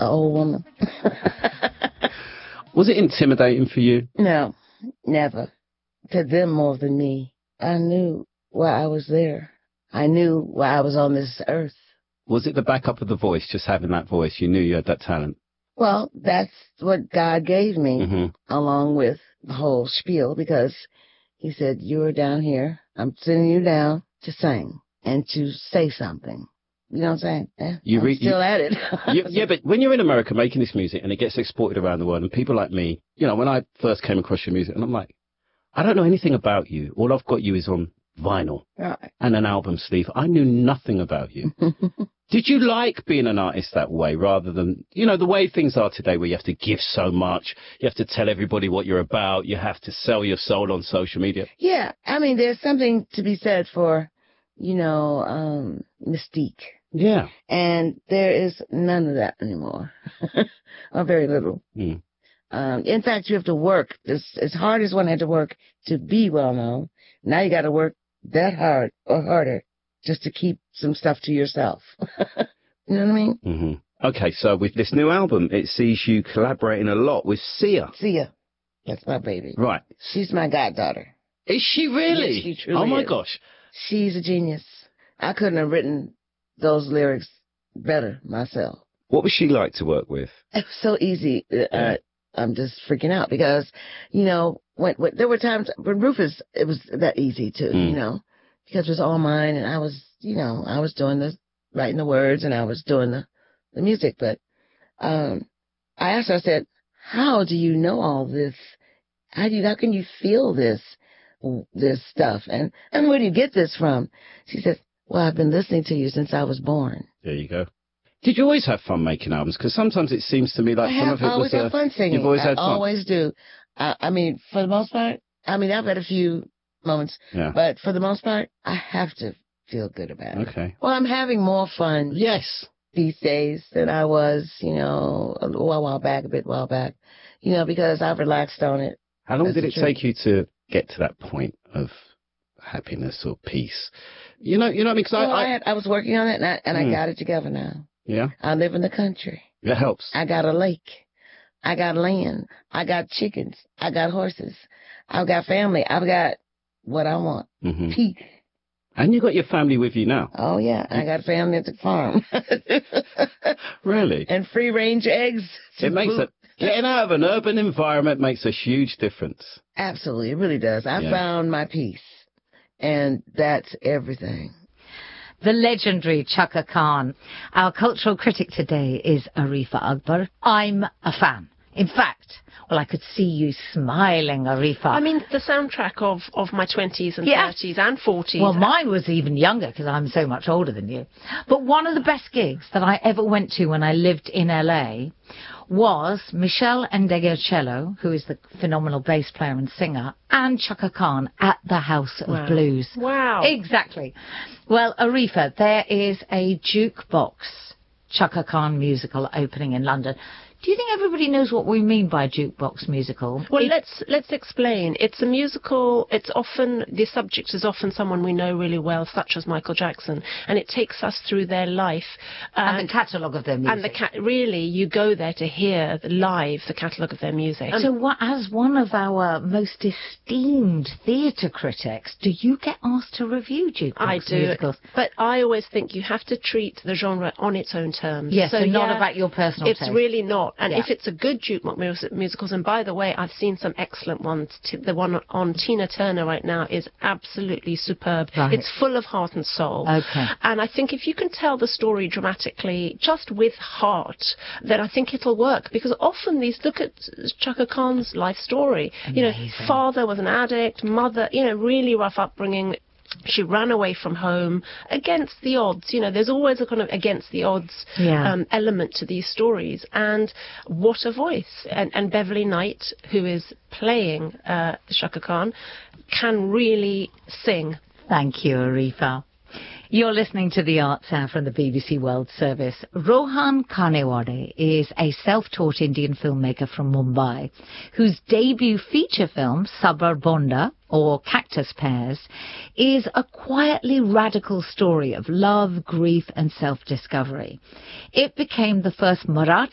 old woman. Was it intimidating for you? No, never. To them more than me. I knew why I was there. I knew why I was on this earth. Was it the backup of the voice, just having that voice? You knew you had that talent? Well, that's what God gave me, along with the whole spiel, because he said, you're down here. I'm sending you down to sing and to say something. You know what I'm saying? Yeah, I'm still at it. Yeah, but when you're in America making this music and it gets exported around the world, and people like me, you know, when I first came across your music, and I'm like, I don't know anything about you. All I've got you is on vinyl and an album sleeve. I knew nothing about you. Did you like being an artist that way rather than, you know, the way things are today where you have to give so much, you have to tell everybody what you're about, you have to sell your soul on social media? Yeah, I mean, there's something to be said for, you know, mystique. Yeah. And there is none of that anymore, or very little. In fact, you have to work as hard as one had to work to be well known. Now you got to work that hard or harder just to keep some stuff to yourself. You know what I mean? Okay, so with this new album, it sees you collaborating a lot with Sia. Sia, that's my baby. Right. She's my goddaughter. Is she really? Yes, she truly Oh my is. gosh. She's a genius. I couldn't have written those lyrics better myself. What was she like to work with? It was so easy. I'm just freaking out because, you know, when there were times when Rufus, it was that easy too, you know, because it was all mine and I was, you know, I was doing writing the words and I was doing the music. But I asked her, I said, how do you know all this? How can you feel this stuff? And where do you get this from? She said, well, I've been listening to you since I was born. There you go. Did you always have fun making albums? Because sometimes it seems to me like some of it was... I always have fun singing. You've always had fun? I always do. I mean, for the most part, I mean, I've had a few moments, but for the most part, I have to feel good about it. Okay. Well, I'm having more fun these days than I was, you know, a while back, you know, because I've relaxed on it. How long did it take you to get to that point of happiness or peace? You know what I mean? Cause I was working on it, and I got it together now. Yeah? I live in the country. It helps. I got a lake. I got land. I got chickens. I got horses. I've got family. I've got what I want. Peace. And you got your family with you now? Oh, yeah. I got family at the farm. Really? And free-range eggs. Getting out of an urban environment makes a huge difference. Absolutely. It really does. I found my peace. And that's everything. The legendary Chaka Khan. Our cultural critic today is Arifa Akbar. I'm a fan. In fact, well, I could see you smiling, Arifa. I mean, the soundtrack of my 20s and 30s and 40s. Well, mine was even younger because I'm so much older than you. But one of the best gigs that I ever went to when I lived in LA was Michelle Ndegeocello, who is the phenomenal bass player and singer, and Chaka Khan at the House of Blues. Wow. Exactly. Well, Arifa, there is a jukebox Chaka Khan musical opening in London. Do you think everybody knows what we mean by jukebox musical? Well, let's explain. It's a musical. It's often, the subject is often someone we know really well, such as Michael Jackson, and it takes us through their life. And the catalogue of their music. And really, you go there to hear live the catalogue of their music. So as one of our most esteemed theatre critics, do you get asked to review jukebox musicals? But I always think you have to treat the genre on its own terms. Yes, so not about your personal taste. It's really not. And if it's a good jukebox musicals, and by the way, I've seen some excellent ones. The one on Tina Turner right now is absolutely superb. Right. It's full of heart and soul. Okay. And I think if you can tell the story dramatically, just with heart, then I think it'll work. Because often look at Chaka Khan's life story. Amazing. You know, father was an addict, mother, you know, really rough upbringing. She ran away from home against the odds. You know, there's always a kind of against the odds element to these stories. And what a voice. And Beverly Knight, who is playing Chaka Khan, can really sing. Thank you, Arifa. You're listening to The Arts Hour from the BBC World Service. Rohan Khanewade is a self-taught Indian filmmaker from Mumbai, whose debut feature film, Sabarbonda, or Cactus Pears, is a quietly radical story of love, grief and self-discovery. It became the first Marathi